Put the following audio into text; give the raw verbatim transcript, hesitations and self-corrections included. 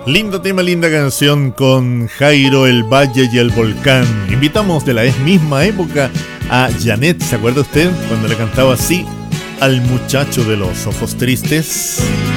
Lindo tema, linda canción con Jairo, el Valle y el Volcán. Invitamos de la misma época a Janet, ¿se acuerda usted? Cuando le cantaba así al muchacho de los ojos tristes.